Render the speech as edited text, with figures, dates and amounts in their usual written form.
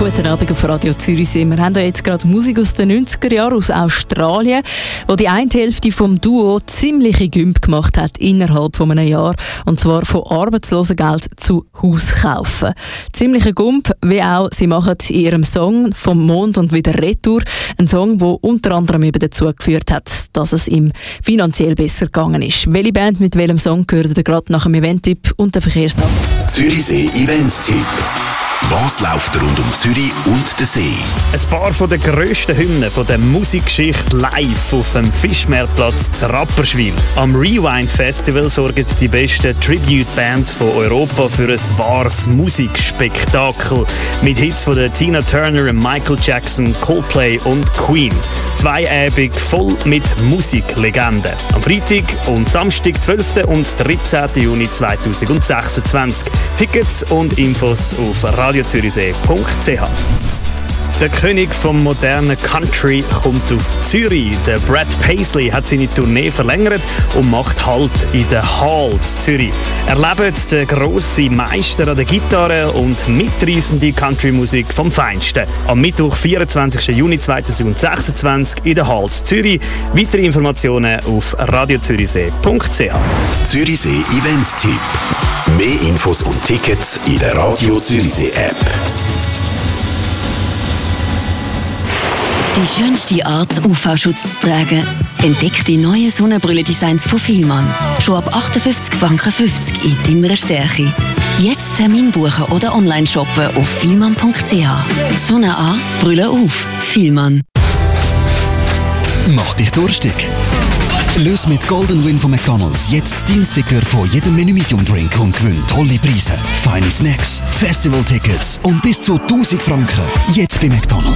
Guten Abend auf Radio Zürichsee. Wir haben jetzt gerade Musik aus den 90er Jahren aus Australien, wo die eine Hälfte vom Duo ziemliche Gümp gemacht hat innerhalb von einem Jahr. Und zwar von Arbeitslosengeld zu Hauskaufen. Ziemliche Gump, wie auch sie machen in ihrem Song «Vom Mond und wieder Retour». Ein Song, der unter anderem eben dazu geführt hat, dass es ihm finanziell besser gegangen ist. Welche Band mit welchem Song gehört ihr gerade nach dem Event-Tipp und der Verkehrsnachricht? Zürichsee Events-Tipp. Was läuft rund um Zürich und den See? Ein paar von den grössten Hymnen von der Musikgeschichte live auf dem Fischmeerplatz zu Rapperswil. Am Rewind Festival sorgen die besten Tribute-Bands von Europa für ein wahres Musikspektakel. Mit Hits von der Tina Turner, Michael Jackson, Coldplay und Queen. 2 Abende voll mit Musiklegenden. Am Freitag und Samstag, 12. und 13. Juni 2026. Tickets und Infos auf radiozürichsee.ch. Der König vom modernen Country kommt auf Zürich. Der Brad Paisley hat seine Tournee verlängert und macht Halt in der Hall Zürich. Erlebt den grossen Meister an der Gitarre und mitreissende Country-Musik vom Feinsten. Am Mittwoch, 24. Juni 2026 in der Hall Zürich. Weitere Informationen auf radiozürichsee.ch. Zürichsee Event-Tipp. Mehr Infos und Tickets in der Radio Zürichsee App. Die schönste Art, UV-Schutz zu tragen. Entdeckt die neuen Sonnenbrille-Designs von Fielmann. Schon ab 58,50 Franken in deiner Stärke. Jetzt Termin buchen oder online shoppen auf fielmann.ch. Sonne an, Brille auf. Fielmann. Mach dich durstig. Löse mit Golden Win von McDonald's jetzt Dienststicker von jedem Menü Medium Drink und gewinn tolle Preise, feine Snacks, Festival-Tickets und bis zu 1000 Franken. Jetzt bei McDonald's.